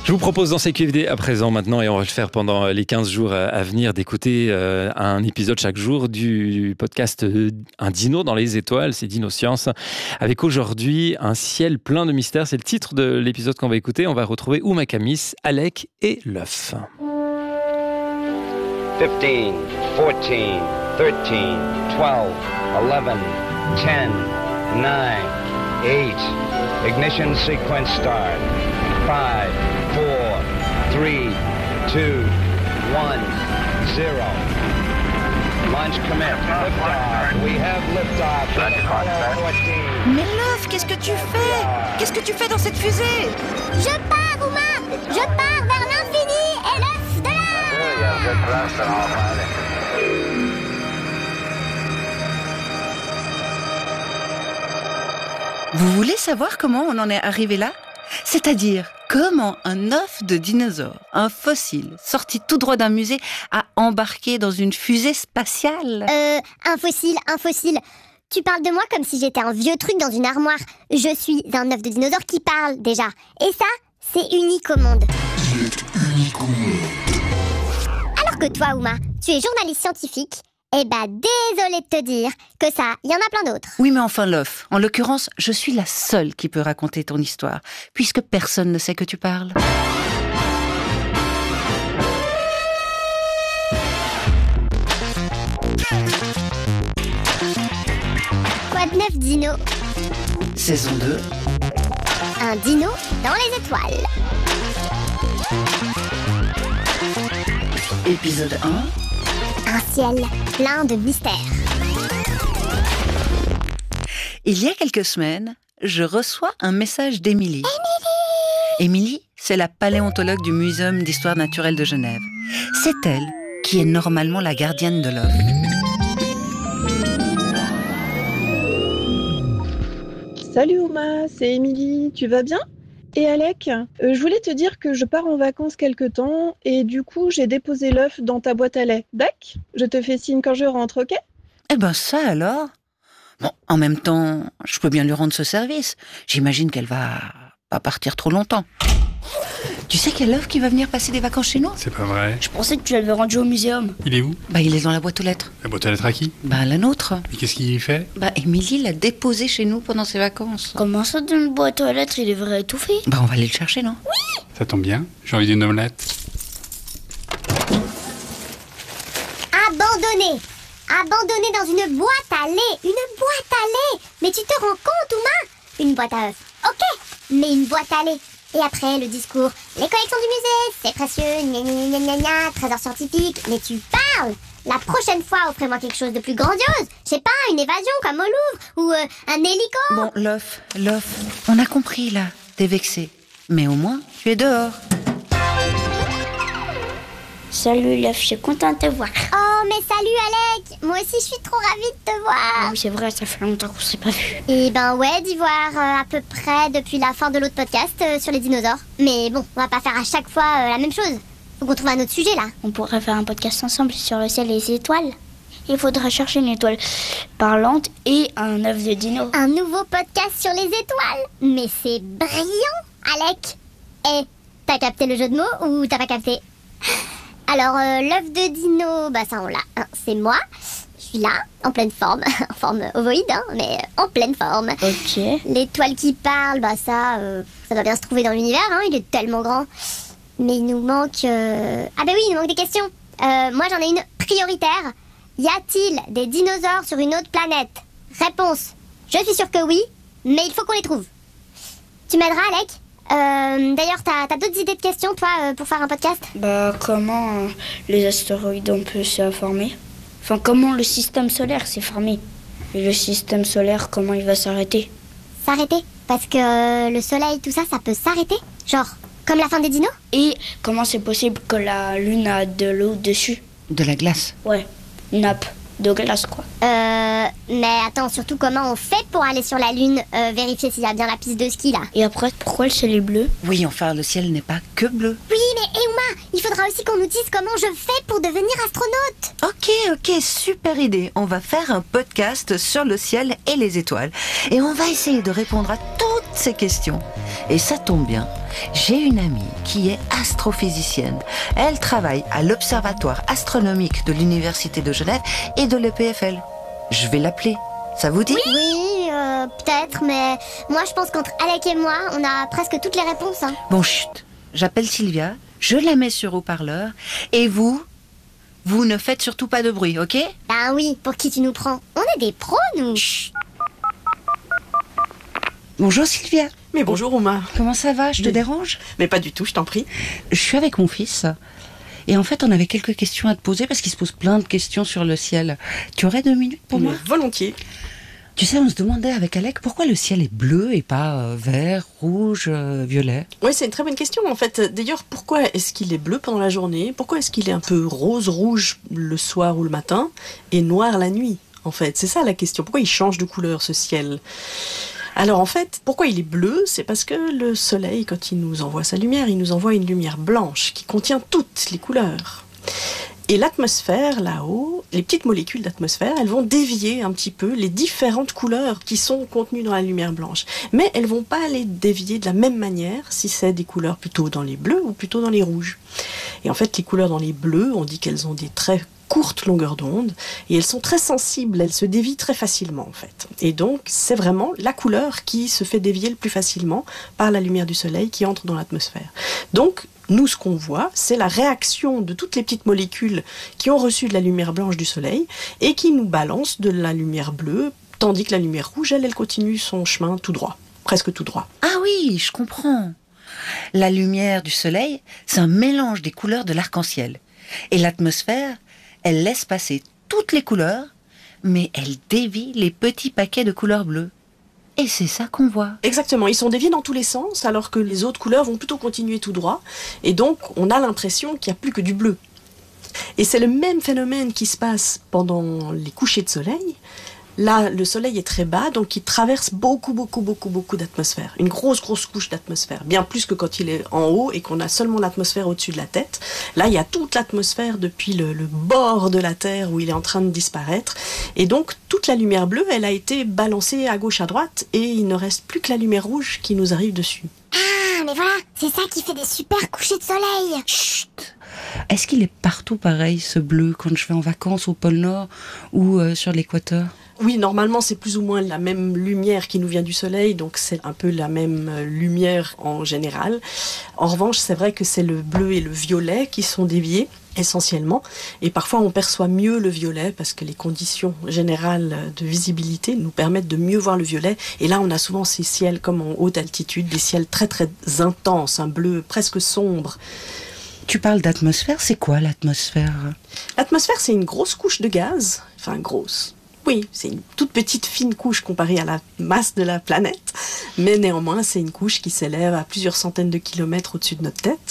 Je vous propose dans CQFD à présent maintenant, et on va le faire pendant les 15 jours à venir, d'écouter un épisode chaque jour du podcast Un dino dans les étoiles, c'est Dino Science, avec aujourd'hui un ciel plein de mystères. C'est le titre de l'épisode qu'on va écouter. On va retrouver Uma Kamis, Alec et l'œuf. 15, 14, 13, 12, 11, 10, 9, 8. Ignition sequence start. 5, 4, 3, 2, 1, 0. Launch commit. Liftoff. We have liftoff. Apollo 14. Mais l'œuf, qu'est-ce que tu fais? Qu'est-ce que tu fais dans cette fusée? Je pars, Uma! Je pars vers l'infini et l'œuf de Vous voulez savoir comment on en est arrivé là? C'est-à-dire, comment un œuf de dinosaure, un fossile, sorti tout droit d'un musée, a embarqué dans une fusée spatiale? Un fossile. Tu parles de moi comme si j'étais un vieux truc dans une armoire. Je suis un œuf de dinosaure qui parle, déjà. Et ça, c'est unique au monde. Alors que toi, Uma, tu es journaliste scientifique. Eh ben, désolée de te dire que ça, il y en a plein d'autres. Oui, mais enfin l'œuf. En l'occurrence, je suis la seule qui peut raconter ton histoire, puisque personne ne sait que tu parles. Quoi de neuf, Dino? Saison 2. Un dino dans les étoiles. Épisode 1. Un ciel plein de mystères. Il y a quelques semaines, je reçois un message d'Émilie. Émilie, c'est la paléontologue du Muséum d'histoire naturelle de Genève. C'est elle qui est normalement la gardienne de l'œuf. Salut Uma, c'est Émilie, tu vas bien? Et Alec, je voulais te dire que je pars en vacances quelque temps et du coup j'ai déposé l'œuf dans ta boîte à lait. Dac? Je te fais signe quand je rentre, ok? Eh ben ça alors. Bon, en même temps, je peux bien lui rendre ce service. J'imagine qu'elle va pas partir trop longtemps. Tu sais quel œuf qui va venir passer des vacances chez nous? C'est pas vrai. Je pensais que tu l'avais rendu au muséum. Il est où? Bah il est dans la boîte aux lettres. La boîte à lettres à qui? Bah la nôtre. Et qu'est-ce qu'il y fait? Bah Émilie l'a déposé chez nous pendant ses vacances. Comment ça, dans une boîte aux lettres, il est vrai étouffé? Bah on va aller le chercher, non? Ça tombe bien, j'ai envie d'une omelette. Abandonné dans une boîte à lait. Une boîte à lait. Mais tu te rends compte, Uma? Une boîte à œufs. Ok, mais une boîte à lait. Et après, le discours. Les collections du musée, c'est précieux. Gna gna gna gna gna, trésor scientifique. Mais tu parles. La prochaine fois, offrez-moi quelque chose de plus grandiose. Je sais pas, une évasion comme au Louvre. Ou un hélico. Bon, l'œuf. On a compris, là. T'es vexé. Mais au moins, tu es dehors. Salut l'œuf, je suis contente de te voir. Oh, mais salut Alec. Moi aussi, je suis trop ravie de te voir. Oui, c'est vrai, ça fait longtemps qu'on s'est pas vu. Eh ben ouais, d'y voir à peu près depuis la fin de l'autre podcast sur les dinosaures. Mais bon, on va pas faire à chaque fois la même chose. Faut qu'on trouve un autre sujet là. On pourrait faire un podcast ensemble sur le ciel et les étoiles. Il faudrait chercher une étoile parlante et un œuf de dino. Un nouveau podcast sur les étoiles. Mais c'est brillant, Alec. Eh, t'as capté le jeu de mots ou t'as pas capté? Alors, l'œuf de dino, bah ça on l'a. Hein, c'est moi. Je suis là, en pleine forme. En forme ovoïde, hein, mais en pleine forme. Ok. L'étoile qui parle, bah ça doit bien se trouver dans l'univers, hein, il est tellement grand. Mais il nous manque... Ah bah oui, il nous manque des questions. Moi j'en ai une prioritaire. Y a-t-il des dinosaures sur une autre planète? Réponse. Je suis sûre que oui, mais il faut qu'on les trouve. Tu m'aideras, Alec? D'ailleurs, t'as d'autres idées de questions, toi, pour faire un podcast? Bah, comment les astéroïdes ont pu se former? Enfin, comment le système solaire s'est formé? Et le système solaire, comment il va s'arrêter? S'arrêter? Parce que le soleil, tout ça, ça peut s'arrêter? Genre, comme la fin des dinos? Et comment c'est possible que la Lune a de l'eau dessus? De la glace. Ouais, une nappe de glace, quoi. Mais attends, surtout comment on fait pour aller sur la Lune, vérifier s'il y a bien la piste de ski, là? Et après, pourquoi le ciel est bleu? Oui, enfin, le ciel n'est pas que bleu. Oui, mais Uma, il faudra aussi qu'on nous dise comment je fais pour devenir astronaute. Ok, super idée. On va faire un podcast sur le ciel et les étoiles. Et on va essayer de répondre à toutes ces questions. Et ça tombe bien, j'ai une amie qui est astrophysicienne. Elle travaille à l'Observatoire astronomique de l'Université de Genève et de l'EPFL. Je vais l'appeler. Ça vous dit ? Oui, peut-être, mais moi je pense qu'entre Alec et moi, on a presque toutes les réponses. Hein. Bon, chut. J'appelle Sylvia, je la mets sur haut-parleur, et vous ne faites surtout pas de bruit, ok ? Ben oui, pour qui tu nous prends ? On est des pros, nous. Chut. Bonjour Sylvia. Mais bonjour Ouma. Comment ça va ? Je te dérange ? Mais pas du tout, je t'en prie. Je suis avec mon fils, et en fait on avait quelques questions à te poser, parce qu'il se pose plein de questions sur le ciel. Tu aurais 2 minutes pour moi ? Volontiers. Tu sais, on se demandait avec Alec pourquoi le ciel est bleu et pas vert, rouge, violet. Oui, c'est une très bonne question en fait. D'ailleurs, pourquoi est-ce qu'il est bleu pendant la journée ? Pourquoi est-ce qu'il est un peu rose, rouge le soir ou le matin et noir la nuit ? En fait, c'est ça la question. Pourquoi il change de couleur ce ciel ? Alors en fait, pourquoi il est bleu ? C'est parce que le soleil, quand il nous envoie sa lumière, il nous envoie une lumière blanche qui contient toutes les couleurs. Et l'atmosphère, là-haut, les petites molécules d'atmosphère, elles vont dévier un petit peu les différentes couleurs qui sont contenues dans la lumière blanche. Mais elles vont pas les dévier de la même manière si c'est des couleurs plutôt dans les bleus ou plutôt dans les rouges. Et en fait, les couleurs dans les bleus, on dit qu'elles ont des très courtes longueurs d'onde et elles sont très sensibles, elles se dévient très facilement en fait. Et donc, c'est vraiment la couleur qui se fait dévier le plus facilement par la lumière du soleil qui entre dans l'atmosphère. Donc, nous, ce qu'on voit, c'est la réaction de toutes les petites molécules qui ont reçu de la lumière blanche du soleil et qui nous balancent de la lumière bleue, tandis que la lumière rouge, elle continue son chemin tout droit, presque tout droit. Ah oui, je comprends. La lumière du soleil, c'est un mélange des couleurs de l'arc-en-ciel. Et l'atmosphère, elle laisse passer toutes les couleurs, mais elle dévie les petits paquets de couleurs bleues. Et c'est ça qu'on voit. Exactement, ils sont déviés dans tous les sens, alors que les autres couleurs vont plutôt continuer tout droit. Et donc, on a l'impression qu'il n'y a plus que du bleu. Et c'est le même phénomène qui se passe pendant les couchers de soleil. Là, le soleil est très bas, donc il traverse beaucoup d'atmosphère. Une grosse couche d'atmosphère. Bien plus que quand il est en haut et qu'on a seulement l'atmosphère au-dessus de la tête. Là, il y a toute l'atmosphère depuis le bord de la Terre où il est en train de disparaître. Et donc, toute la lumière bleue, elle a été balancée à gauche, à droite, et il ne reste plus que la lumière rouge qui nous arrive dessus. Ah, mais voilà, c'est ça qui fait des super couchers de soleil. Chut. Est-ce qu'il est partout pareil, ce bleu, quand je vais en vacances au pôle Nord ou sur l'équateur ? Oui, normalement, c'est plus ou moins la même lumière qui nous vient du soleil, donc c'est un peu la même lumière en général. En revanche, c'est vrai que c'est le bleu et le violet qui sont déviés, essentiellement. Et parfois, on perçoit mieux le violet parce que les conditions générales de visibilité nous permettent de mieux voir le violet. Et là, on a souvent ces ciels, comme en haute altitude, des ciels très, très intenses, un bleu presque sombre. Tu parles d'atmosphère, c'est quoi l'atmosphère ? L'atmosphère, c'est une grosse couche de gaz, enfin grosse. Oui, c'est une toute petite fine couche comparée à la masse de la planète, mais néanmoins c'est une couche qui s'élève à plusieurs centaines de kilomètres au-dessus de notre tête,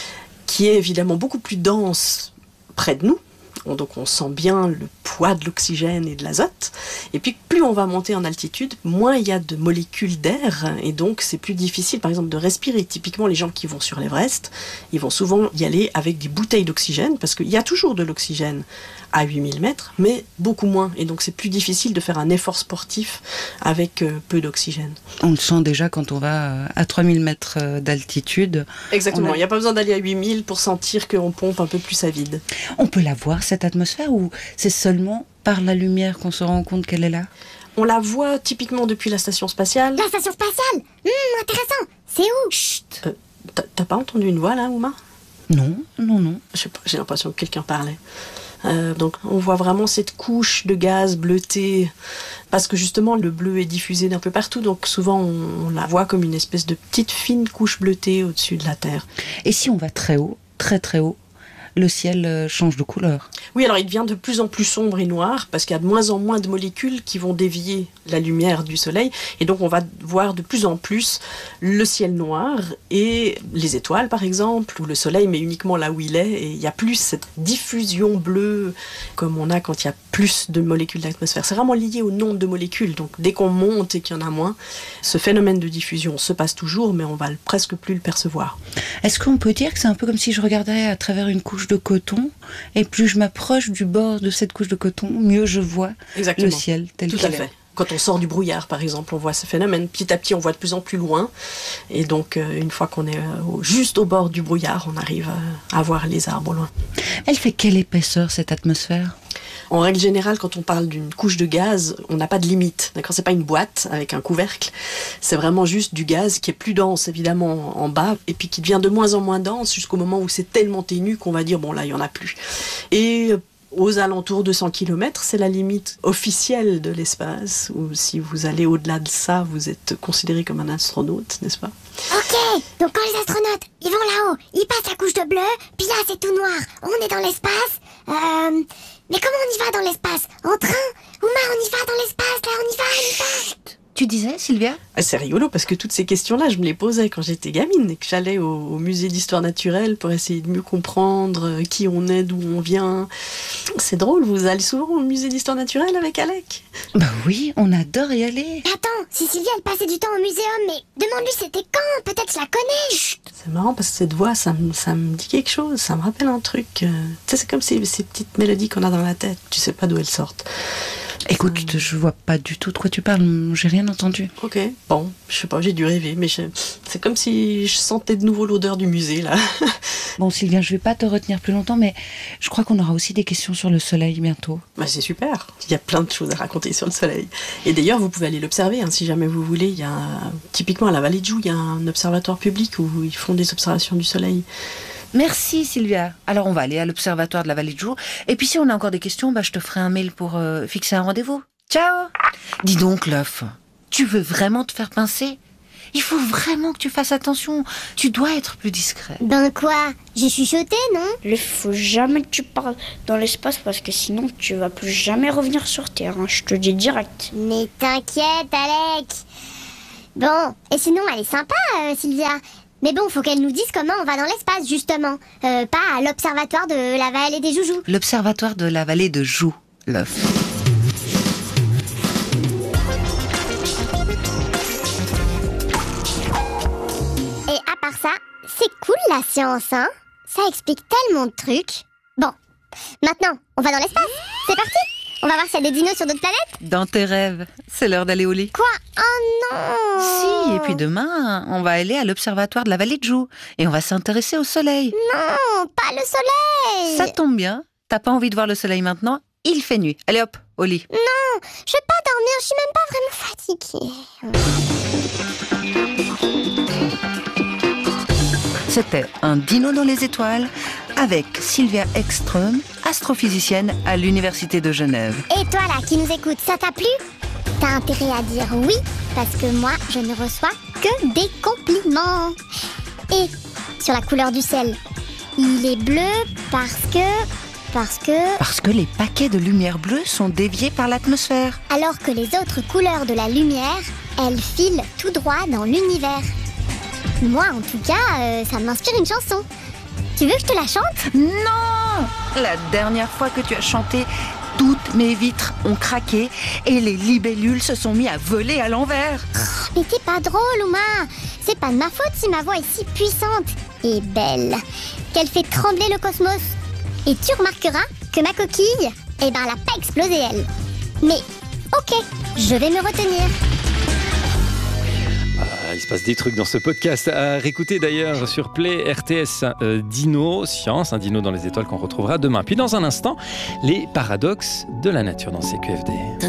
qui est évidemment beaucoup plus dense près de nous, donc on sent bien le poids de l'oxygène et de l'azote, et puis plus on va monter en altitude, moins il y a de molécules d'air, et donc c'est plus difficile par exemple de respirer. Typiquement les gens qui vont sur l'Everest, ils vont souvent y aller avec des bouteilles d'oxygène, parce qu'il y a toujours de l'oxygène à 8000 mètres, mais beaucoup moins. Et donc c'est plus difficile de faire un effort sportif avec peu d'oxygène. On le sent déjà quand on va à 3000 mètres d'altitude. Exactement, il n'y a pas besoin d'aller à 8000 pour sentir qu'on pompe un peu plus à vide. On peut la voir, cette atmosphère, ou c'est seulement par la lumière qu'on se rend compte qu'elle est là ? On la voit typiquement depuis la station spatiale. La station spatiale ? Intéressant. C'est où ? Chut. T'as pas entendu une voix là, Ouma ? Non. Je sais pas, j'ai l'impression que quelqu'un parlait. Donc on voit vraiment cette couche de gaz bleuté, parce que justement le bleu est diffusé d'un peu partout, donc souvent on la voit comme une espèce de petite fine couche bleutée au-dessus de la Terre. Et si on va très haut, très très haut, le ciel change de couleur. Oui, alors il devient de plus en plus sombre et noir, parce qu'il y a de moins en moins de molécules qui vont dévier la lumière du soleil, et donc on va voir de plus en plus le ciel noir et les étoiles par exemple, ou le soleil, mais uniquement là où il est, et il n'y a plus cette diffusion bleue comme on a quand il y a plus de molécules d'atmosphère. C'est vraiment lié au nombre de molécules, donc dès qu'on monte et qu'il y en a moins, ce phénomène de diffusion se passe toujours, mais on va presque plus le percevoir. Est-ce qu'on peut dire que c'est un peu comme si je regardais à travers une couche de coton, et plus je m'approche du bord de cette couche de coton, mieux je vois le ciel tel qu'il est. Quand on sort du brouillard, par exemple, on voit ce phénomène. Petit à petit, on voit de plus en plus loin. Et donc, une fois qu'on est juste au bord du brouillard, on arrive à voir les arbres au loin. Elle fait quelle épaisseur, cette atmosphère ? En règle générale, quand on parle d'une couche de gaz, on n'a pas de limite. D'accord ? C'est pas une boîte avec un couvercle. C'est vraiment juste du gaz qui est plus dense, évidemment, en bas, et puis qui devient de moins en moins dense jusqu'au moment où c'est tellement ténu qu'on va dire, bon, là, il n'y en a plus. Et aux alentours de 100 km, c'est la limite officielle de l'espace, où si vous allez au-delà de ça, vous êtes considéré comme un astronaute, n'est-ce pas ? Ok, donc quand les astronautes, ils vont là-haut, ils passent la couche de bleu, puis là c'est tout noir, on est dans l'espace. Mais comment on y va dans l'espace ? En train ? Ouma, on y va dans l'espace, là, on y va. Tu disais, Sylvia ? C'est rigolo parce que toutes ces questions-là, je me les posais quand j'étais gamine et que j'allais au musée d'histoire naturelle pour essayer de mieux comprendre qui on est, d'où on vient. C'est drôle, vous allez souvent au musée d'histoire naturelle avec Alec ? Bah oui, on adore y aller. Attends, si Sylvia elle passait du temps au muséum, mais demande-lui c'était quand, peut-être je la connais. Chut. C'est marrant parce que cette voix, ça me dit quelque chose, ça me rappelle un truc. Tu sais, c'est comme ces petites mélodies qu'on a dans la tête, tu sais pas d'où elles sortent. Écoute, je vois pas du tout de quoi tu parles, j'ai rien entendu. Ok, bon, je sais pas, j'ai dû rêver, mais c'est comme si je sentais de nouveau l'odeur du musée, là. Bon, Sylvia, je vais pas te retenir plus longtemps, mais je crois qu'on aura aussi des questions sur le soleil bientôt. Bah, c'est super, il y a plein de choses à raconter sur le soleil. Et d'ailleurs, vous pouvez aller l'observer, hein, si jamais vous voulez. Il y a, typiquement à la Vallée de Joux, il y a un observatoire public où ils font des observations du soleil. Merci Sylvia. Alors on va aller à l'observatoire de la Vallée de Joux. Et puis si on a encore des questions, je te ferai un mail pour fixer un rendez-vous. Ciao. Dis donc l'œuf, tu veux vraiment te faire pincer ? Il faut vraiment que tu fasses attention. Tu dois être plus discret. Ben quoi ? J'ai chuchoté, non ? Il faut jamais que tu parles dans l'espace parce que sinon tu vas plus jamais revenir sur Terre, hein. Je te dis direct. Mais t'inquiète, Alec. Bon, et sinon elle est sympa, Sylvia. Mais bon, faut qu'elle nous dise comment on va dans l'espace, justement. Pas à l'observatoire de la Vallée des Joujoux. L'observatoire de la Vallée de Joux, l'œuf. Et à part ça, c'est cool la science, hein ? Ça explique tellement de trucs. Bon, maintenant, on va dans l'espace. C'est parti ? On va voir s'il y a des dinos sur d'autres planètes ? Dans tes rêves, c'est l'heure d'aller au lit. Quoi ? Oh non ! Si, et puis demain, on va aller à l'observatoire de la Vallée de Joux. Et on va s'intéresser au soleil. Non, pas le soleil ! Ça tombe bien, t'as pas envie de voir le soleil maintenant ? Il fait nuit. Allez hop, au lit. Non, je vais pas dormir, je suis même pas vraiment fatiguée. C'était Un dino dans les étoiles avec Sylvia Ekström, astrophysicienne à l'Université de Genève. Et toi là, qui nous écoutes, ça t'a plu ? T'as intérêt à dire oui, parce que moi, je ne reçois que des compliments. Et sur la couleur du ciel, il est bleu parce que les paquets de lumière bleue sont déviés par l'atmosphère. Alors que les autres couleurs de la lumière, elles filent tout droit dans l'univers. Moi, en tout cas, ça m'inspire une chanson. Tu veux que je te la chante ? Non ! La dernière fois que tu as chanté, toutes mes vitres ont craqué et les libellules se sont mis à voler à l'envers. Mais t'es pas drôle, Ouma. C'est pas de ma faute si ma voix est si puissante et belle qu'elle fait trembler le cosmos. Et tu remarqueras que ma coquille, elle a pas explosé, elle. Mais, ok, je vais me retenir. Il se passe des trucs dans ce podcast à réécouter d'ailleurs sur Play RTS Dino Science, un dino dans les étoiles qu'on retrouvera demain. Puis dans un instant, les paradoxes de la nature dans CQFD.